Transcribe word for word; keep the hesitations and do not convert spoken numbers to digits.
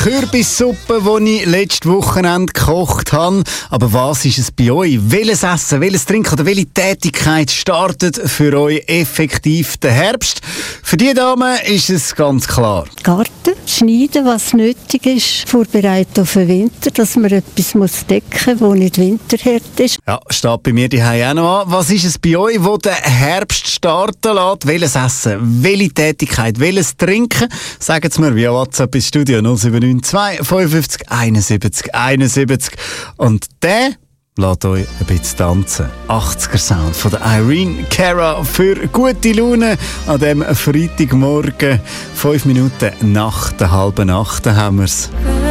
Kürbissuppe, die ich letztes Wochenende gekocht habe. Aber was ist es bei euch? Welches Essen, welches Trinken oder welche Tätigkeit startet für euch effektiv den Herbst? Für die Damen ist es ganz klar. Garten, schneiden, was nötig ist, vorbereiten auf den Winter, dass man etwas muss decken muss, das nicht winterhart ist. Ja, steht bei mir daheim auch noch an. Was ist es bei euch, wo den Herbst starten lässt? Welches Essen, welche Tätigkeit, welches Trinken? Sagen Sie mir via WhatsApp ins Studio null sieben neun zwei fünfundfünfzig einundsiebzig einundsiebzig. Und der lässt euch ein bisschen tanzen. achtziger Sound von der Irene Cara für gute Laune an diesem Freitagmorgen. Fünf Minuten nach der halben Nacht haben wir es.